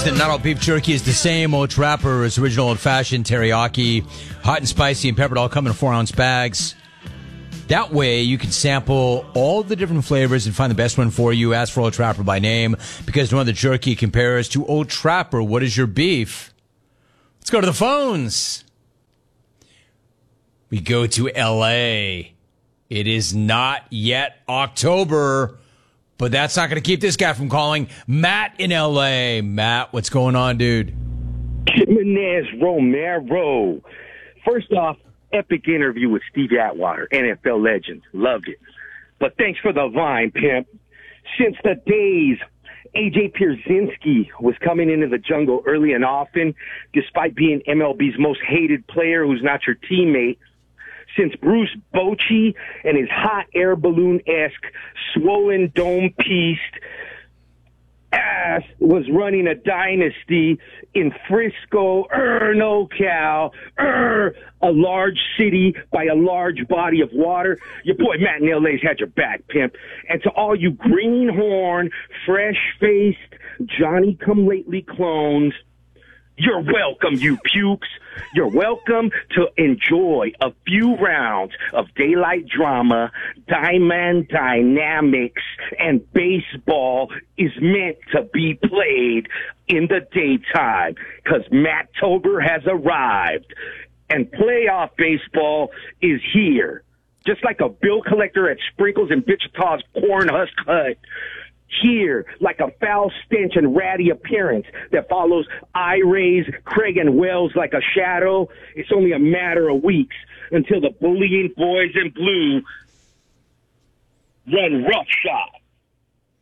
that not all beef jerky is the same. Old Trapper is original old-fashioned teriyaki, hot and spicy and peppered, all come in 4-ounce bags. That way, you can sample all the different flavors and find the best one for you. Ask for Old Trapper by name, because no other jerky compares to Old Trapper. What is your beef? Let's go to the phones. We go to L.A. It is not yet October, but that's not going to keep this guy from calling. Matt in L.A. Matt, what's going on, dude? Jimenez Romero. First off, epic interview with Steve Atwater, NFL legend. Loved it. But thanks for the vine, pimp. Since the days A.J. Pierzynski was coming into the jungle early and often, despite being MLB's most hated player who's not your teammate, since Bruce Bochy and his hot air balloon-esque swollen dome-pieced ass was running a dynasty in Frisco, NoCal, a large city by a large body of water. Your boy Matt in LA's had your back, pimp. And to all you greenhorn, fresh-faced, Johnny-come-lately clones, you're welcome, you pukes. You're welcome to enjoy a few rounds of daylight drama, diamond dynamics, and baseball is meant to be played in the daytime, because Matttober has arrived, and playoff baseball is here. Just like a bill collector at Sprinkles and Wichita's Cornhusk Hut, here, like a foul stench and ratty appearance that follows I-Rays, Craig and Wells like a shadow. It's only a matter of weeks until the bullying boys in blue run roughshod